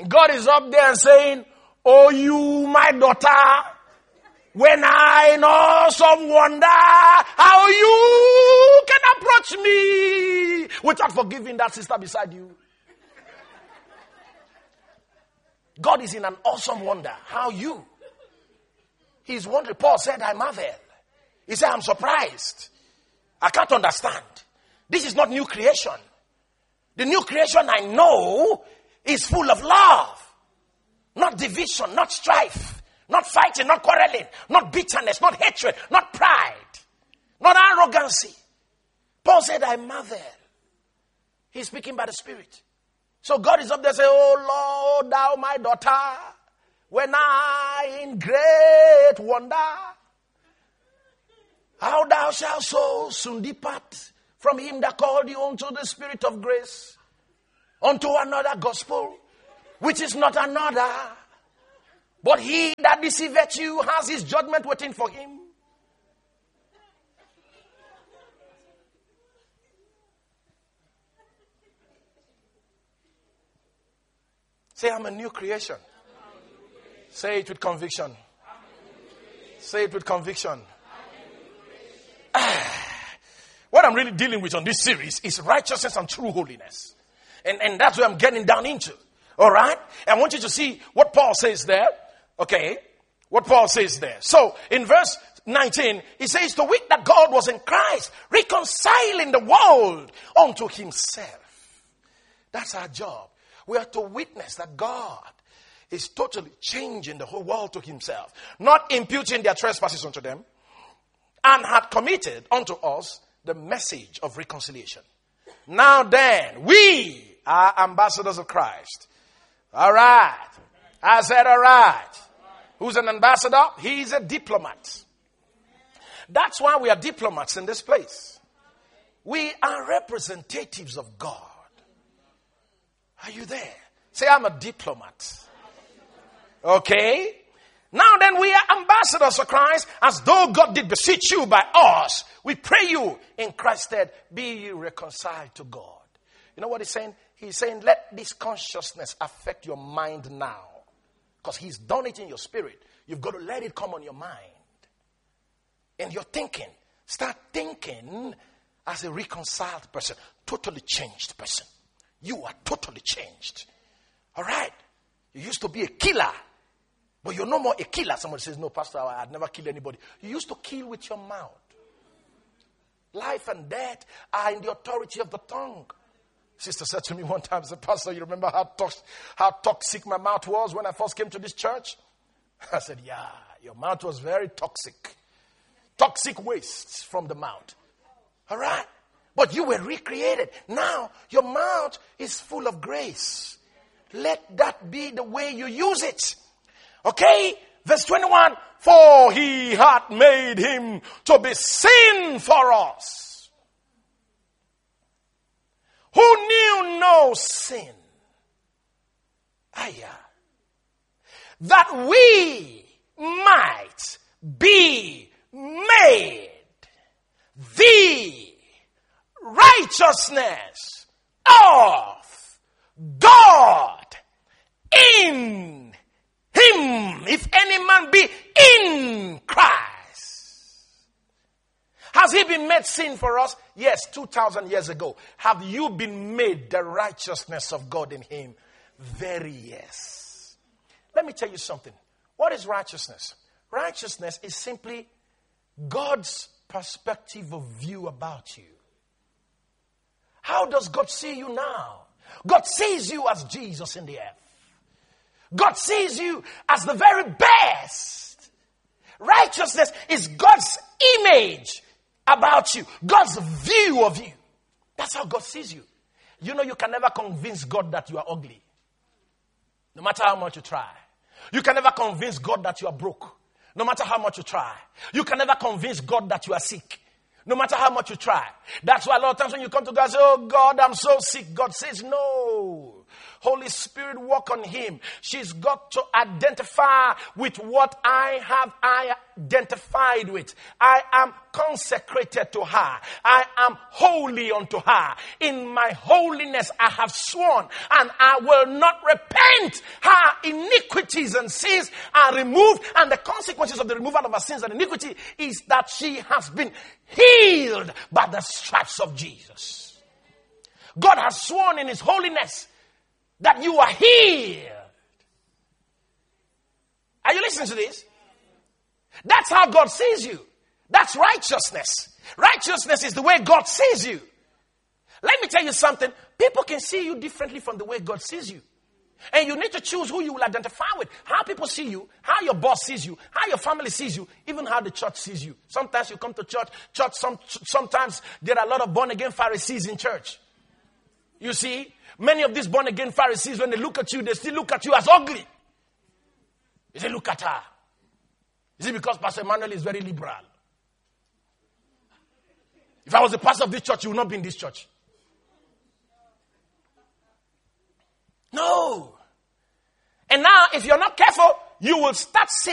God is up there saying, oh, you, my daughter, when I in awesome wonder how you can approach me without forgiving that sister beside you. God is in an awesome wonder how you. He's wondering. Paul said, I marvel. He said, I'm surprised. I can't understand. This is not new creation. The new creation I know is full of love. Not division, not strife, not fighting, not quarreling, not bitterness, not hatred, not pride, not arrogancy. Paul said, I marvel. He's speaking by the Spirit. So God is up there saying, oh Lord, thou my daughter, when I in great wonder, how thou shalt so soon depart from him that called you unto the Spirit of grace, unto another gospel, which is not another, but he that deceiveth you has his judgment waiting for him. Say, I'm a new creation. Say it with conviction. Say it with conviction. What I'm really dealing with on this series is righteousness and true holiness. And that's what I'm getting down into. All right? I want you to see what Paul says there. Okay? What Paul says there. So, in verse 19, he says, to wit that God was in Christ, reconciling the world unto himself. That's our job. We are to witness that God is totally changing the whole world to himself, not imputing their trespasses unto them, and had committed unto us the message of reconciliation. Now then, we are ambassadors of Christ. All right. I said all right. Who's an ambassador? He's a diplomat. That's why we are diplomats in this place. We are representatives of God. Are you there? Say, I'm a diplomat. Okay? Now then, we are ambassadors of Christ, as though God did beseech you by us. We pray you in Christ's stead, be ye reconciled to God. You know what he's saying? He's saying, let this consciousness affect your mind now. Because he's done it in your spirit. You've got to let it come on your mind. And your thinking. Start thinking as a reconciled person. Totally changed person. You are totally changed. All right? You used to be a killer. But you're no more a killer. Somebody says, no, Pastor, I'd never kill anybody. You used to kill with your mouth. Life and death are in the authority of the tongue. Sister said to me one time, said, Pastor, you remember how toxic my mouth was when I first came to this church? I said, yeah, your mouth was very toxic. Toxic waste from the mouth. All right? But you were recreated. Now, your mouth is full of grace. Let that be the way you use it. Okay? Verse 21, for he hath made him to be sin for us, who knew no sin. That we might be made the righteousness of God in him, if any man be in Christ. Has he been made sin for us? Yes, 2,000 years ago. Have you been made the righteousness of God in him? Very yes. Let me tell you something. What is righteousness? Righteousness is simply God's perspective of view about you. How does God see you now? God sees you as Jesus in the earth. God sees you as the very best. Righteousness is God's image about you. God's view of you. That's how God sees you. You know, you can never convince God that you are ugly. No matter how much you try. You can never convince God that you are broke. No matter how much you try. You can never convince God that you are sick. No matter how much you try. That's why a lot of times when you come to God and say, oh God, I'm so sick. God says, no. Holy Spirit, work on him. She's got to identify with what I have identified with. I am consecrated to her. I am holy unto her. In my holiness I have sworn, and I will not repent. Her iniquities and sins are removed, and the consequences of the removal of her sins and iniquity is that she has been healed by the stripes of Jesus. God has sworn in his holiness that you are healed. Are you listening to this? That's how God sees you. That's righteousness. Righteousness is the way God sees you. Let me tell you something. People can see you differently from the way God sees you. And you need to choose who you will identify with. How people see you, how your boss sees you, how your family sees you, even how the church sees you. Sometimes you come to church, sometimes there are a lot of born-again Pharisees in church. You see, many of these born-again Pharisees, when they look at you, they still look at you as ugly. They say, look at her. Is it because Pastor Emmanuel is very liberal? If I was the pastor of this church, you would not be in this church. No. And now, if you're not careful, you will start seeing